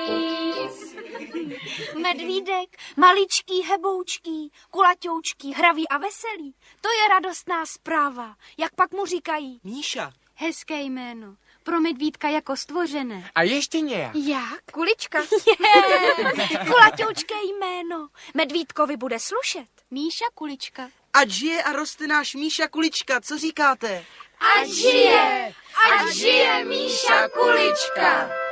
víc. Medvídek, maličký, heboučký, kulatoučký, hravý a veselý. To je radostná zpráva. Jak pak mu říkají? Míša. Hezké jméno. Pro medvídka jako stvořené. A ještě nějak. Jak? Kulička. Kulatoučké jméno. Medvídkovi bude slušet. Míša Kulička. Ať žije a roste náš Míša Kulička, co říkáte? Ať žije Míša Kulička.